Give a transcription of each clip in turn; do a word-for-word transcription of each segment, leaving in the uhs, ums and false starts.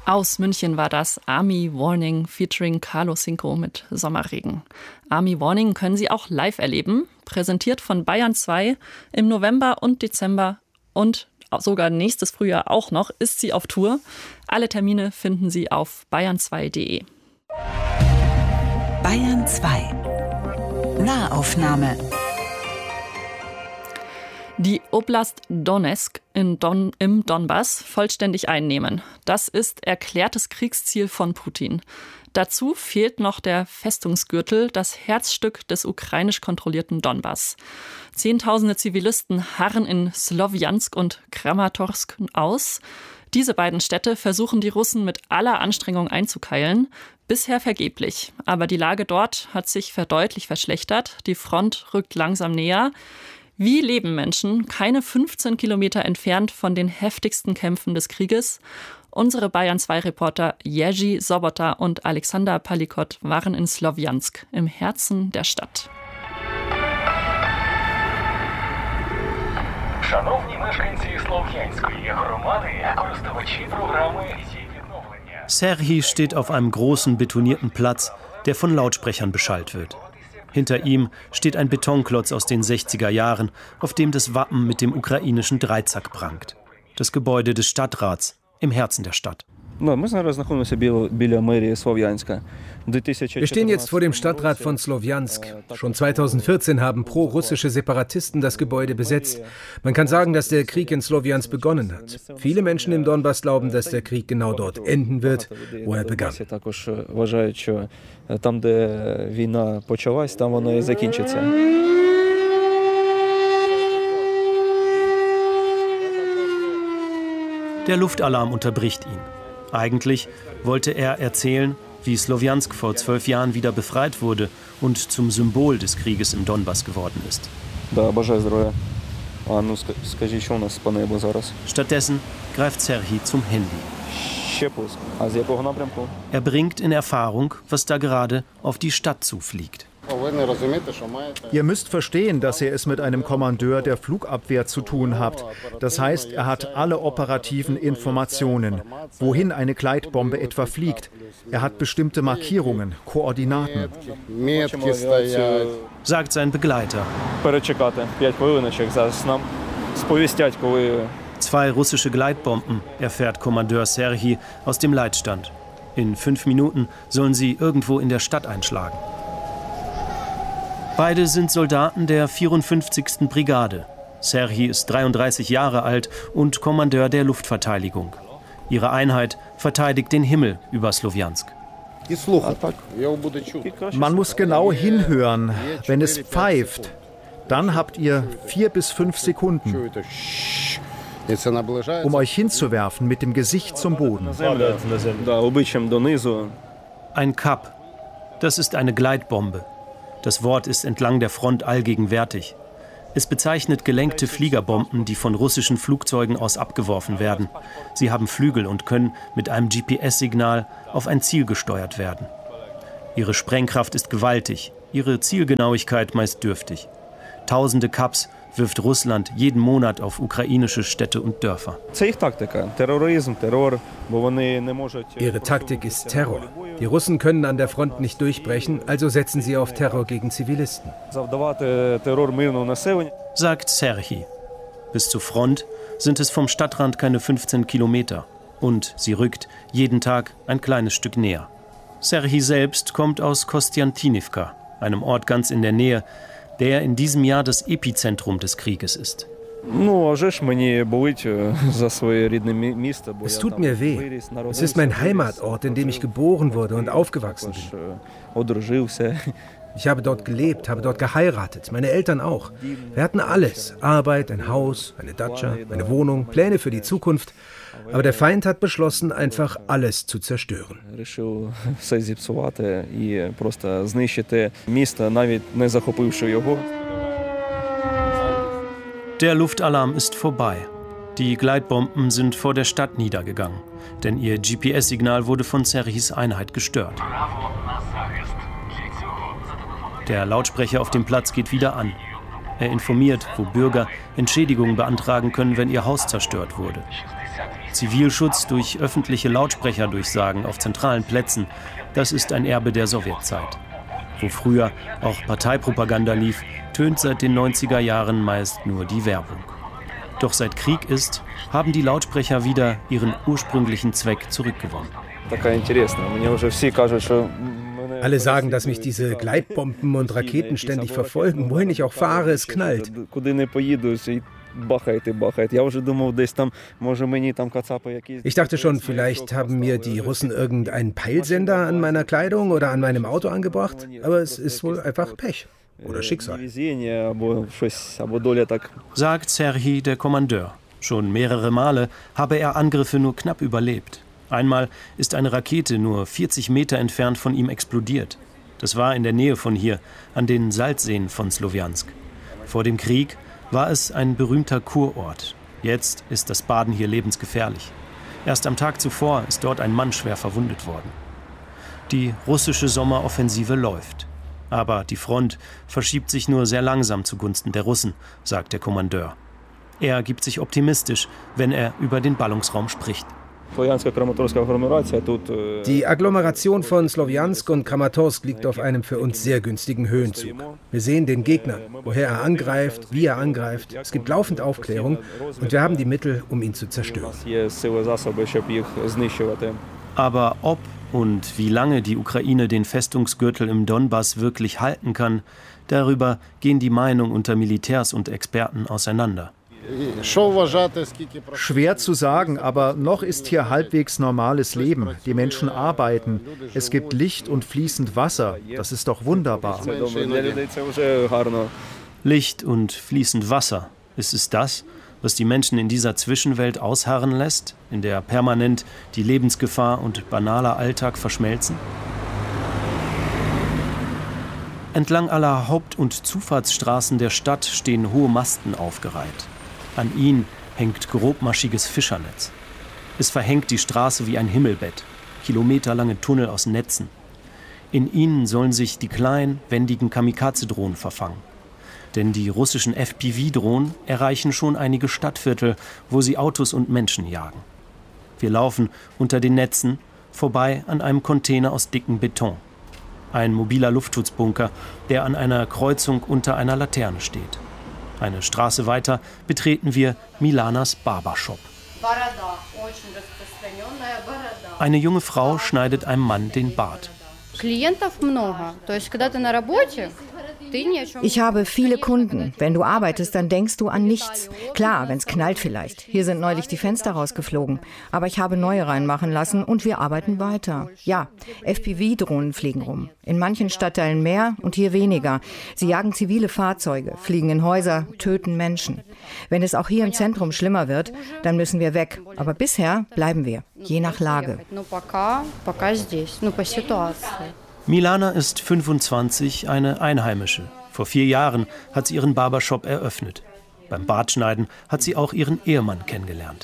Aus München war das Army Warning featuring Carlo Cinco mit Sommerregen. Army Warning können Sie auch live erleben, präsentiert von Bayern zwei im November und Dezember und sogar nächstes Frühjahr auch noch ist sie auf Tour. Alle Termine finden Sie auf bayern zwei punkt de. Bayern zwei. Nahaufnahme. Die Oblast Donezk in Don, im Donbass vollständig einnehmen. Das ist erklärtes Kriegsziel von Putin. Dazu fehlt noch der Festungsgürtel, das Herzstück des ukrainisch kontrollierten Donbass. Zehntausende Zivilisten harren in Slowjansk und Kramatorsk aus. Diese beiden Städte versuchen die Russen mit aller Anstrengung einzukeilen. Bisher vergeblich. Aber die Lage dort hat sich verdeutlicht verschlechtert. Die Front rückt langsam näher. Wie leben Menschen keine fünfzehn Kilometer entfernt von den heftigsten Kämpfen des Krieges? Unsere Bayern zwei Reporter Jerzy Sobota und Alexander Palikot waren in Slowjansk, im Herzen der Stadt. Serhii steht auf einem großen betonierten Platz, der von Lautsprechern beschallt wird. Hinter ihm steht ein Betonklotz aus den sechziger Jahren, auf dem das Wappen mit dem ukrainischen Dreizack prangt. Das Gebäude des Stadtrats im Herzen der Stadt. Wir stehen jetzt vor dem Stadtrat von Slowjansk. Schon zweitausendvierzehn haben pro-russische Separatisten das Gebäude besetzt. Man kann sagen, dass der Krieg in Slowjansk begonnen hat. Viele Menschen im Donbass glauben, dass der Krieg genau dort enden wird, wo er begann. Der Luftalarm unterbricht ihn. Eigentlich wollte er erzählen, wie Slowjansk vor zwölf Jahren wieder befreit wurde und zum Symbol des Krieges im Donbass geworden ist. Stattdessen greift Serhii zum Handy. Er bringt in Erfahrung, was da gerade auf die Stadt zufliegt. Ihr müsst verstehen, dass ihr es mit einem Kommandeur der Flugabwehr zu tun habt. Das heißt, er hat alle operativen Informationen, wohin eine Gleitbombe etwa fliegt. Er hat bestimmte Markierungen, Koordinaten. Sagt sein Begleiter. Zwei russische Gleitbomben, erfährt Kommandeur Serhii aus dem Leitstand. In fünf Minuten sollen sie irgendwo in der Stadt einschlagen. Beide sind Soldaten der vierundfünfzigsten Brigade. Serhii ist dreiunddreißig Jahre alt und Kommandeur der Luftverteidigung. Ihre Einheit verteidigt den Himmel über Slowjansk. Man muss genau hinhören, wenn es pfeift. Dann habt ihr vier bis fünf Sekunden, um euch hinzuwerfen mit dem Gesicht zum Boden. Ein Kap. Das ist eine Gleitbombe. Das Wort ist entlang der Front allgegenwärtig. Es bezeichnet gelenkte Fliegerbomben, die von russischen Flugzeugen aus abgeworfen werden. Sie haben Flügel und können mit einem G P S-Signal auf ein Ziel gesteuert werden. Ihre Sprengkraft ist gewaltig, ihre Zielgenauigkeit meist dürftig. Tausende Kaps wirft Russland jeden Monat auf ukrainische Städte und Dörfer. Ihre Taktik ist Terror. Die Russen können an der Front nicht durchbrechen, also setzen sie auf Terror gegen Zivilisten. Sagt Serhii. Bis zur Front sind es vom Stadtrand keine fünfzehn Kilometer. Und sie rückt jeden Tag ein kleines Stück näher. Serhii selbst kommt aus Kostjantinivka, einem Ort ganz in der Nähe, der in diesem Jahr das Epizentrum des Krieges ist. Es tut mir weh. Es ist mein Heimatort, in dem ich geboren wurde und aufgewachsen bin. Ich habe dort gelebt, habe dort geheiratet, meine Eltern auch. Wir hatten alles, Arbeit, ein Haus, eine Datscha, eine Wohnung, Pläne für die Zukunft. Aber der Feind hat beschlossen, einfach alles zu zerstören. Der Luftalarm ist vorbei. Die Gleitbomben sind vor der Stadt niedergegangen, denn ihr G P S-Signal wurde von Serhiis Einheit gestört. Der Lautsprecher auf dem Platz geht wieder an. Er informiert, wo Bürger Entschädigungen beantragen können, wenn ihr Haus zerstört wurde. Zivilschutz durch öffentliche Lautsprecherdurchsagen auf zentralen Plätzen, das ist ein Erbe der Sowjetzeit. Wo früher auch Parteipropaganda lief, tönt seit den neunziger Jahren meist nur die Werbung. Doch seit Krieg ist, haben die Lautsprecher wieder ihren ursprünglichen Zweck zurückgewonnen. Alle sagen, dass mich diese Gleitbomben und Raketen ständig verfolgen. Wohin ich auch fahre, es knallt. Ich dachte schon, vielleicht haben mir die Russen irgendeinen Peilsender an meiner Kleidung oder an meinem Auto angebracht. Aber es ist wohl einfach Pech oder Schicksal. Sagt Serhij, der Kommandeur. Schon mehrere Male habe er Angriffe nur knapp überlebt. Einmal ist eine Rakete nur vierzig Meter entfernt von ihm explodiert. Das war in der Nähe von hier, an den Salzseen von Slowjansk. Vor dem Krieg war es ein berühmter Kurort. Jetzt ist das Baden hier lebensgefährlich. Erst am Tag zuvor ist dort ein Mann schwer verwundet worden. Die russische Sommeroffensive läuft. Aber die Front verschiebt sich nur sehr langsam zugunsten der Russen, sagt der Kommandeur. Er gibt sich optimistisch, wenn er über den Ballungsraum spricht. Die Agglomeration von Slowjansk und Kramatorsk liegt auf einem für uns sehr günstigen Höhenzug. Wir sehen den Gegner, woher er angreift, wie er angreift. Es gibt laufend Aufklärung und wir haben die Mittel, um ihn zu zerstören. Aber ob und wie lange die Ukraine den Festungsgürtel im Donbass wirklich halten kann, darüber gehen die Meinungen unter Militärs und Experten auseinander. Schwer zu sagen, aber noch ist hier halbwegs normales Leben. Die Menschen arbeiten. Es gibt Licht und fließend Wasser. Das ist doch wunderbar. Licht und fließend Wasser. Ist es das, was die Menschen in dieser Zwischenwelt ausharren lässt, in der permanent die Lebensgefahr und banaler Alltag verschmelzen? Entlang aller Haupt- und Zufahrtsstraßen der Stadt stehen hohe Masten aufgereiht. An ihnen hängt grobmaschiges Fischernetz. Es verhängt die Straße wie ein Himmelbett, kilometerlange Tunnel aus Netzen. In ihnen sollen sich die kleinen, wendigen Kamikaze-Drohnen verfangen. Denn die russischen F P V-Drohnen erreichen schon einige Stadtviertel, wo sie Autos und Menschen jagen. Wir laufen unter den Netzen vorbei an einem Container aus dickem Beton. Ein mobiler Luftschutzbunker, der an einer Kreuzung unter einer Laterne steht. Eine Straße weiter betreten wir Milanas Barbershop. Eine junge Frau schneidet einem Mann den Bart. Ich habe viele Kunden. Wenn du arbeitest, dann denkst du an nichts. Klar, wenn es knallt vielleicht. Hier sind neulich die Fenster rausgeflogen. Aber ich habe neue reinmachen lassen und wir arbeiten weiter. Ja, F P V-Drohnen fliegen rum. In manchen Stadtteilen mehr und hier weniger. Sie jagen zivile Fahrzeuge, fliegen in Häuser, töten Menschen. Wenn es auch hier im Zentrum schlimmer wird, dann müssen wir weg. Aber bisher bleiben wir, je nach Lage. Milana ist fünfundzwanzig, eine Einheimische. Vor vier Jahren hat sie ihren Barbershop eröffnet. Beim Bartschneiden hat sie auch ihren Ehemann kennengelernt.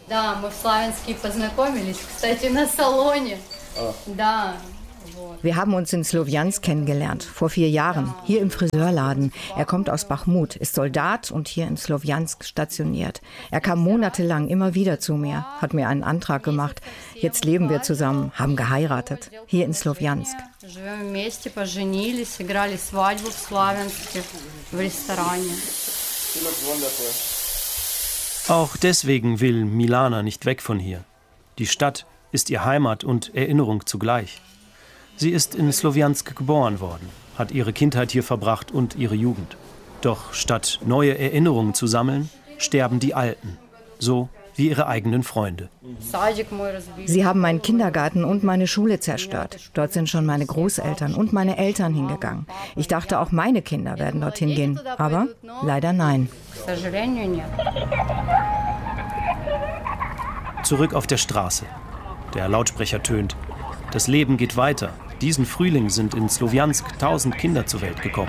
Wir haben uns in Slowjansk kennengelernt, vor vier Jahren, hier im Friseurladen. Er kommt aus Bachmut, ist Soldat und hier in Slowjansk stationiert. Er kam monatelang immer wieder zu mir, hat mir einen Antrag gemacht. Jetzt leben wir zusammen, haben geheiratet, hier in Slowjansk. Auch deswegen will Milana nicht weg von hier. Die Stadt ist ihr Heimat und Erinnerung zugleich. Sie ist in Slowjansk geboren worden, hat ihre Kindheit hier verbracht und ihre Jugend. Doch statt neue Erinnerungen zu sammeln, sterben die alten, so wie ihre eigenen Freunde. Sie haben meinen Kindergarten und meine Schule zerstört. Dort sind schon meine Großeltern und meine Eltern hingegangen. Ich dachte, auch meine Kinder werden dorthin gehen, aber leider nein. Zurück auf der Straße. Der Lautsprecher tönt. Das Leben geht weiter. Diesen Frühling sind in Slowjansk tausend Kinder zur Welt gekommen.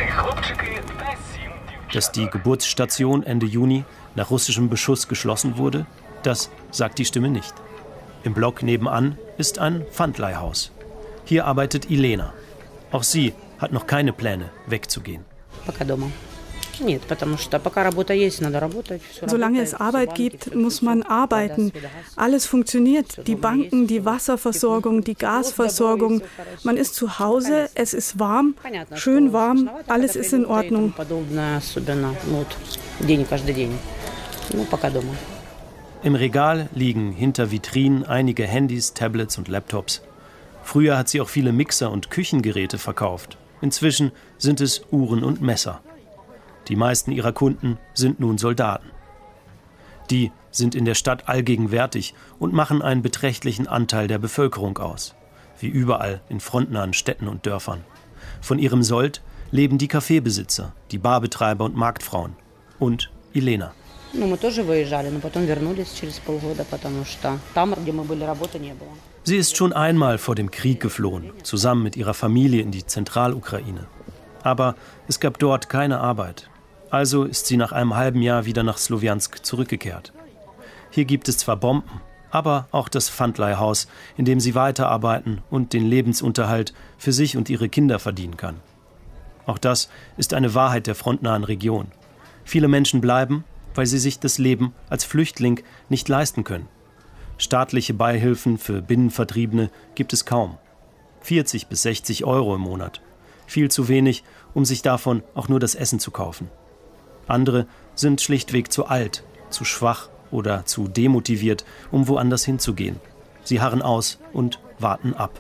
Dass die Geburtsstation Ende Juni nach russischem Beschuss geschlossen wurde, das sagt die Stimme nicht. Im Block nebenan ist ein Pfandleihhaus. Hier arbeitet Ilena. Auch sie hat noch keine Pläne, wegzugehen. Solange es Arbeit gibt, muss man arbeiten. Alles funktioniert. Die Banken, die Wasserversorgung, die Gasversorgung. Man ist zu Hause, es ist warm, schön warm, alles ist in Ordnung. Im Regal liegen hinter Vitrinen einige Handys, Tablets und Laptops. Früher hat sie auch viele Mixer und Küchengeräte verkauft. Inzwischen sind es Uhren und Messer. Die meisten ihrer Kunden sind nun Soldaten. Die sind in der Stadt allgegenwärtig und machen einen beträchtlichen Anteil der Bevölkerung aus. Wie überall in frontnahen Städten und Dörfern. Von ihrem Sold leben die Kaffeebesitzer, die Barbetreiber und Marktfrauen. Und Elena. Sie ist schon einmal vor dem Krieg geflohen, zusammen mit ihrer Familie in die Zentralukraine. Aber es gab dort keine Arbeit. Also ist sie nach einem halben Jahr wieder nach Slowjansk zurückgekehrt. Hier gibt es zwar Bomben, aber auch das Pfandleihhaus, in dem sie weiterarbeiten und den Lebensunterhalt für sich und ihre Kinder verdienen kann. Auch das ist eine Wahrheit der frontnahen Region. Viele Menschen bleiben, weil sie sich das Leben als Flüchtling nicht leisten können. Staatliche Beihilfen für Binnenvertriebene gibt es kaum. vierzig bis sechzig Euro im Monat. Viel zu wenig, um sich davon auch nur das Essen zu kaufen. Andere sind schlichtweg zu alt, zu schwach oder zu demotiviert, um woanders hinzugehen. Sie harren aus und warten ab.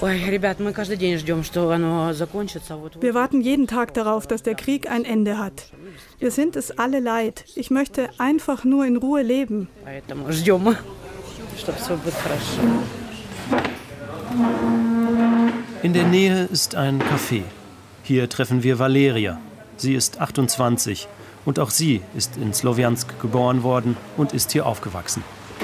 Wir warten jeden Tag darauf, dass der Krieg ein Ende hat. Wir sind es alle leid. Ich möchte einfach nur in Ruhe leben. In der Nähe ist ein Café. Hier treffen wir Valeria. Sie ist achtundzwanzig und auch sie ist in Slowjansk geboren worden und ist hier aufgewachsen.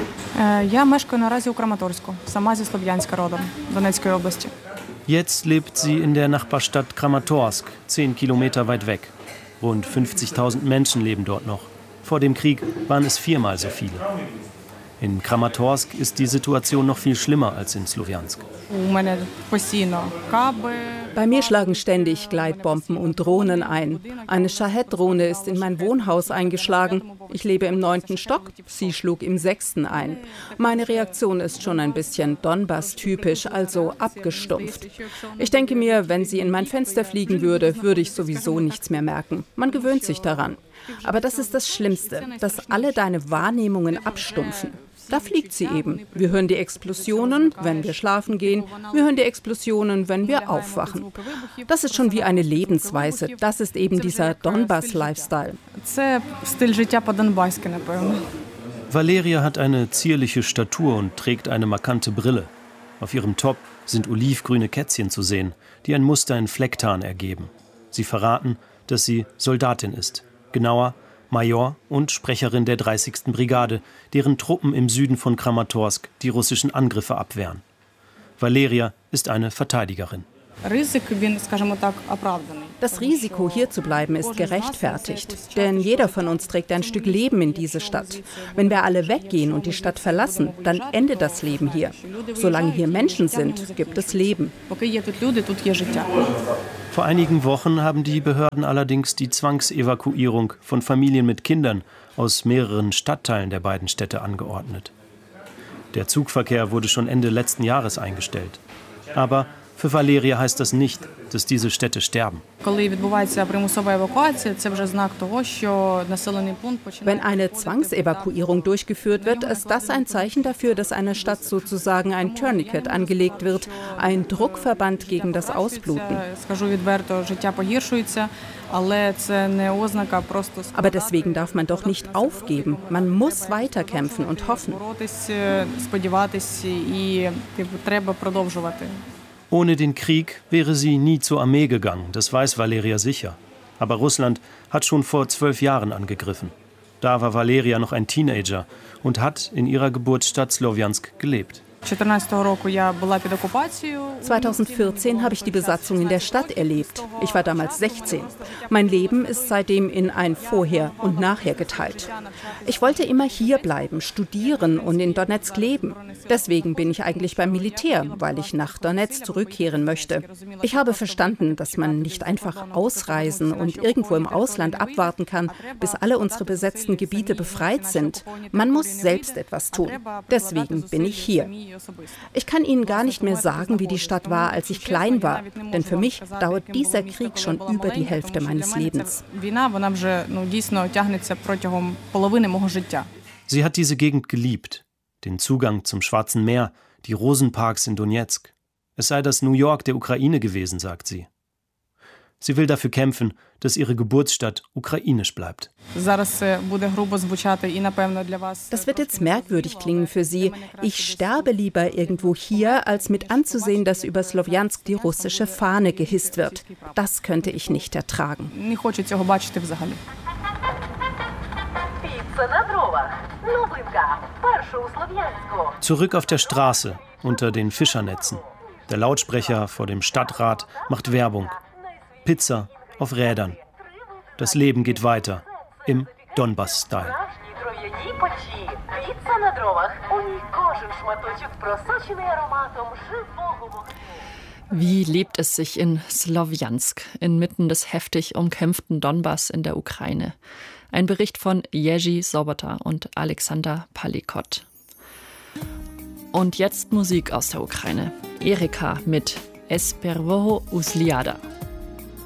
Jetzt lebt sie in der Nachbarstadt Kramatorsk, zehn Kilometer weit weg. Rund fünfzigtausend Menschen leben dort noch. Vor dem Krieg waren es viermal so viele. In Kramatorsk ist die Situation noch viel schlimmer als in Slowjansk. Bei mir schlagen ständig Gleitbomben und Drohnen ein. Eine Shahed-Drohne ist in mein Wohnhaus eingeschlagen. Ich lebe im neunten Stock, sie schlug im sechsten ein. Meine Reaktion ist schon ein bisschen Donbass-typisch, also abgestumpft. Ich denke mir, wenn sie in mein Fenster fliegen würde, würde ich sowieso nichts mehr merken. Man gewöhnt sich daran. Aber das ist das Schlimmste, dass alle deine Wahrnehmungen abstumpfen. Da fliegt sie eben. Wir hören die Explosionen, wenn wir schlafen gehen. Wir hören die Explosionen, wenn wir aufwachen. Das ist schon wie eine Lebensweise. Das ist eben dieser Donbass-Lifestyle. Valeria hat eine zierliche Statur und trägt eine markante Brille. Auf ihrem Top sind olivgrüne Kätzchen zu sehen, die ein Muster in Flecktarn ergeben. Sie verraten, dass sie Soldatin ist. Genauer, Major und Sprecherin der dreißigsten Brigade, deren Truppen im Süden von Kramatorsk die russischen Angriffe abwehren. Valeria ist eine Verteidigerin. Das Risiko, hier zu bleiben, ist gerechtfertigt. Denn jeder von uns trägt ein Stück Leben in diese Stadt. Wenn wir alle weggehen und die Stadt verlassen, dann endet das Leben hier. Solange hier Menschen sind, gibt es Leben. Vor einigen Wochen haben die Behörden allerdings die Zwangsevakuierung von Familien mit Kindern aus mehreren Stadtteilen der beiden Städte angeordnet. Der Zugverkehr wurde schon Ende letzten Jahres eingestellt. Aber für Valeria heißt das nicht, dass diese Städte sterben. Wenn eine Zwangsevakuierung durchgeführt wird, ist das ein Zeichen dafür, dass einer Stadt sozusagen ein Tourniquet angelegt wird, ein Druckverband gegen das Ausbluten. Aber deswegen darf man doch nicht aufgeben. Man muss weiterkämpfen und hoffen. Ohne den Krieg wäre sie nie zur Armee gegangen, das weiß Valeria sicher. Aber Russland hat schon vor zwölf Jahren angegriffen. Da war Valeria noch ein Teenager und hat in ihrer Geburtsstadt Slowjansk gelebt. zweitausendvierzehn habe ich die Besatzung in der Stadt erlebt. Ich war damals sechzehn. Mein Leben ist seitdem in ein Vorher und Nachher geteilt. Ich wollte immer hier bleiben, studieren und in Donezk leben. Deswegen bin ich eigentlich beim Militär, weil ich nach Donezk zurückkehren möchte. Ich habe verstanden, dass man nicht einfach ausreisen und irgendwo im Ausland abwarten kann, bis alle unsere besetzten Gebiete befreit sind. Man muss selbst etwas tun. Deswegen bin ich hier. Ich kann Ihnen gar nicht mehr sagen, wie die Stadt war, als ich klein war. Denn für mich dauert dieser Krieg schon über die Hälfte meines Lebens. Sie hat diese Gegend geliebt. Den Zugang zum Schwarzen Meer, die Rosenparks in Donezk. Es sei das New York der Ukraine gewesen, sagt sie. Sie will dafür kämpfen, dass ihre Geburtsstadt ukrainisch bleibt. Das wird jetzt merkwürdig klingen für Sie. Ich sterbe lieber irgendwo hier, als mit anzusehen, dass über Slowjansk die russische Fahne gehisst wird. Das könnte ich nicht ertragen. Zurück auf der Straße, unter den Fischernetzen. Der Lautsprecher vor dem Stadtrat macht Werbung. Pizza auf Rädern. Das Leben geht weiter im Donbass-Style. Wie lebt es sich in Slowjansk, inmitten des heftig umkämpften Donbass in der Ukraine? Ein Bericht von Jerzy Sobota und Alexander Palikot. Und jetzt Musik aus der Ukraine. Erika mit Espervo Usliada.